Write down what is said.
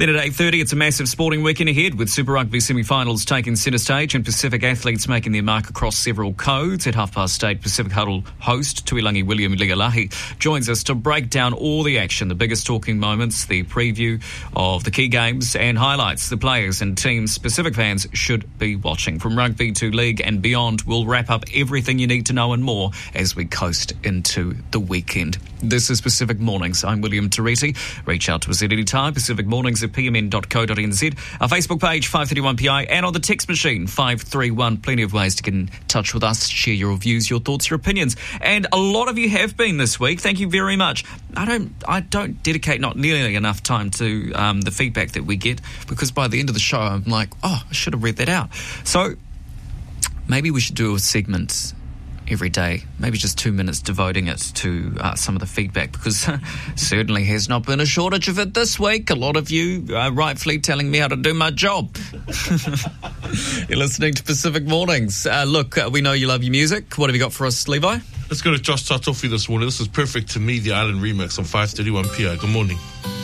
Then at 8:30, it's a massive sporting weekend ahead with Super Rugby semi-finals taking centre stage and Pacific athletes making their mark across several codes. At 8:30, Pacific Huddle host Tuilangi William Lealahi joins us to break down all the action, the biggest talking moments, the preview of the key games and highlights the players and teams Pacific fans should be watching. From rugby to league and beyond, we'll wrap up everything you need to know and more as we coast into the weekend. This is Pacific Mornings. I'm William Tereti. Reach out to us at any time, Pacific Mornings at pmn.co.nz, our Facebook page 531PI, and on the text machine 531. Plenty of ways to get in touch with us, share your views, your thoughts, your opinions, and a lot of you have been this week. Thank you very much. I don't dedicate not nearly enough time to the feedback that we get, because by the end of the show I'm like, I should have read that out. So maybe we should do a segment every day, maybe just 2 minutes devoting it to some of the feedback, because certainly has not been a shortage of it this week. A lot of you rightfully telling me how to do my job. You're listening to Pacific Mornings. Look, we know you love your music. What have you got for us, Levi? Let's go to Josh Tatofi this morning. This is Perfect to Me, the Island remix on 531 PI. Good morning.